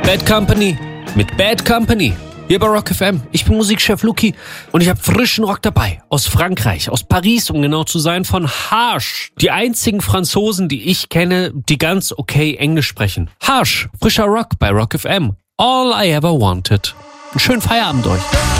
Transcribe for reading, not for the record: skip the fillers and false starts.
Bad Company mit Bad Company. Hier bei Rock FM. Ich bin Musikchef Luki und ich habe frischen Rock dabei. Aus Frankreich, aus Paris, um genau zu sein, von Harsh. Die einzigen Franzosen, die ich kenne, die ganz okay Englisch sprechen. Harsh, frischer Rock bei Rock FM. All I ever wanted. Einen schönen Feierabend euch.